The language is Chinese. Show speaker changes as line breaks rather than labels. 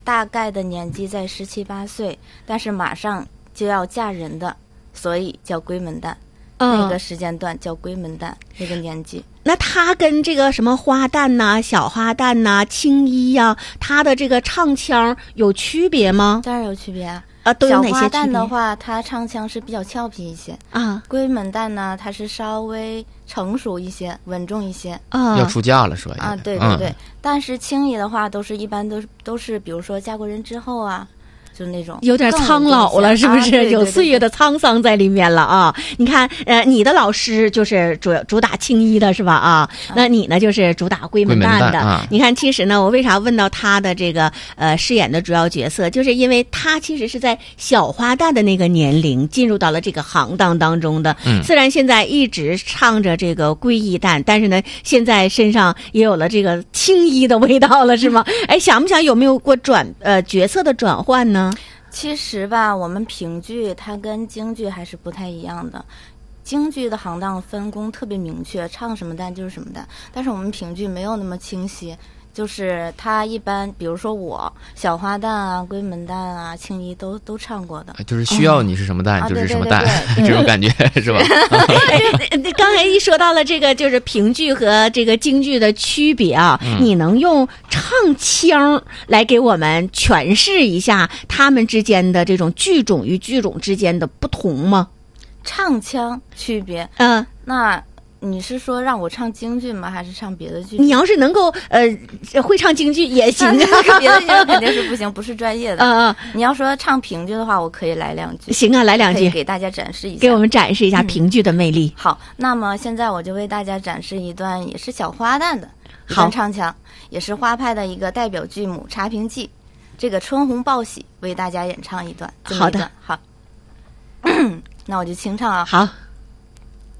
大概的年纪在17、18岁，但是马上就要嫁人的，所以叫闺门旦。那个时间段叫闺门旦，那个年纪。
那它跟这个什么花旦呐、小花旦呐、青衣呀，它的这个唱腔有区别吗？
当然有区别啊。
都有哪些区别？
小花旦的话，它唱腔是比较俏皮一些
啊。
闺门旦呢，它是稍微成熟一些、稳重一些
啊。要出嫁了是吧？
啊，对对对。但是青衣的话，一般都是，比如说嫁过人之后啊。就那种
有点苍老了，是不是？
对对对对，
有岁月的沧桑在里面了啊！你看，你的老师就是主打青衣的是吧？啊，那你呢就是主打闺门旦的。你看，其实呢，我为啥问到他的这个饰演的主要角色，就是因为他其实是在小花旦的那个年龄进入到了这个行当当中的。虽然现在一直唱着这个闺衣旦，但是呢，现在身上也有了这个青衣的味道了，是吗？哎，想不想有没有过角色的转换呢？
其实吧，我们评剧它跟京剧还是不太一样的。京剧的行当分工特别明确，唱什么旦就是什么旦，但是我们评剧没有那么清晰。就是它一般，比如说我小花旦啊、闺门旦啊、青衣都唱过的，
就是需要你是什么旦就是什么旦，这种感觉是吧？
刚才一说到了这个，就是评剧和这个京剧的区别啊，你能用唱腔来给我们诠释一下他们之间的这种剧种与剧种之间的不同吗？
唱腔区别，那。你是说让我唱京剧吗？还是唱别的剧？
你要是能够会唱京剧也行啊，
别的剧肯定是不行，不是专业的。你要说唱评剧的话，我可以来两句。
行啊，来两句，
给大家展示一下，
给我们展示一下评剧的魅力。
好，那么现在我就为大家展示一段也是小花旦的一段唱腔，也是花派的一个代表剧目《茶评记》，这个《春红报喜》为大家演唱一段。
好的，
好，那我就清唱啊。
好。